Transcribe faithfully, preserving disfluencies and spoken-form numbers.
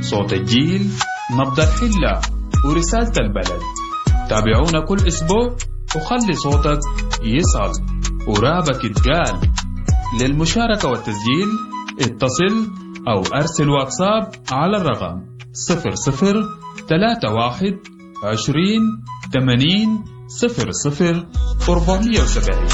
صوت الجيل، نبض الحلة، ورسالة البلد. تابعونا كل أسبوع وخلي صوتك يصل ورابك يتقال. للمشاركة والتسجيل اتصل أو أرسل واتساب على الرقم صفر صفر ثلاثة واحد عشرين ثمانين صفر صفر أربعمية وسبعين.